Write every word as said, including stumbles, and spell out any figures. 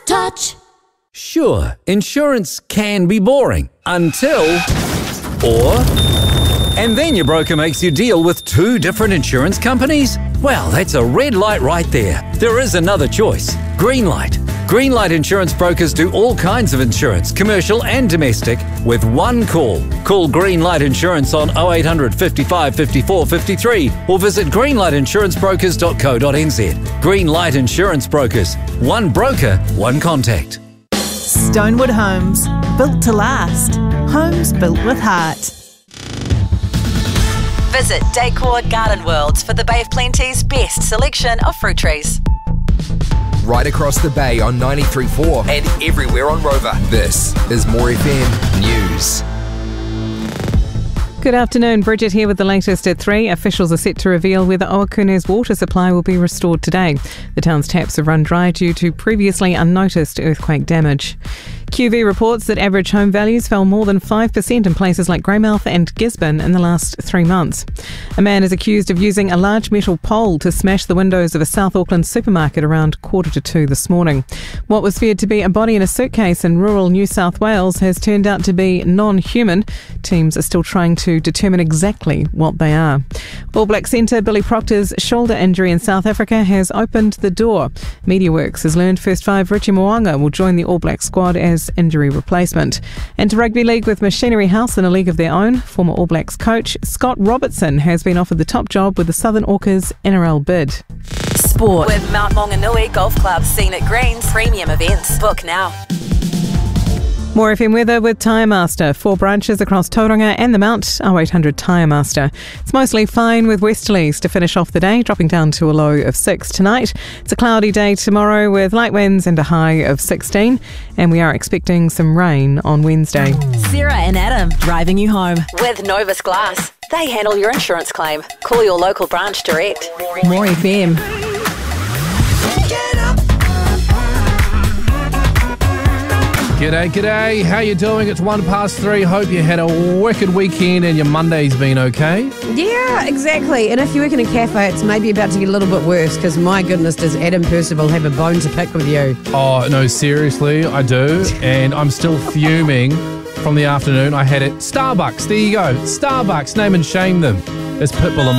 Nice touch. Sure, insurance can be boring until... Or... And then your broker makes you deal with two different insurance companies? Well, that's a red light right there. There is another choice. Greenlight. Greenlight Insurance Brokers do all kinds of insurance, commercial and domestic, with one call. Call Greenlight Insurance on oh eight hundred, fifty-five, fifty-four, fifty-three or visit greenlight insurance brokers dot co dot n z. Greenlight Insurance Brokers. One broker, one contact. Stonewood Homes. Built to last. Homes built with heart. Visit Daycourt Garden Worlds for the Bay of Plenty's best selection of fruit trees. Right across the bay on ninety-three point four and everywhere on Rover. This is More F M News. Good afternoon, Bridget here with the latest at three. Officials are set to reveal whether Owakune's water supply will be restored today. The town's taps have run dry due to previously unnoticed earthquake damage. Q V reports that average home values fell more than five percent in places like Greymouth and Gisborne in the last three months. A man is accused of using a large metal pole to smash the windows of a South Auckland supermarket around quarter to two this morning. What was feared to be a body in a suitcase in rural New South Wales has turned out to be non-human. Teams are still trying to determine exactly what they are. All Black centre Billy Proctor's shoulder injury in South Africa has opened the door. MediaWorks has learned first five Richie Mo'unga will join the All Black squad as injury replacement. And to rugby league with Machinery House in a league of their own, former All Blacks coach Scott Robertson has been offered the top job with the Southern Orcas N R L bid. Sport with Mount Maunganui Golf Club Scenic Greens premium events. Book now. More F M weather with Tyre Master. Four branches across Tauranga and the Mount. oh eight hundred Tyre Master. It's mostly fine with westerlies to finish off the day, dropping down to a low of six tonight. It's a cloudy day tomorrow with light winds and a high of sixteen. And we are expecting some rain on Wednesday. Sarah and Adam driving you home with Novus Glass. They handle your insurance claim. Call your local branch direct. More F M. G'day, g'day. How you doing? It's one past three. Hope you had a wicked weekend and your Monday's been okay. Yeah, exactly. And if you work in a cafe, it's maybe about to get a little bit worse because, my goodness, does Adam Percival have a bone to pick with you? Oh, no, seriously, I do. And I'm still fuming from the afternoon. I had it. Starbucks, there you go. Starbucks, name and shame them. There's Pitbull and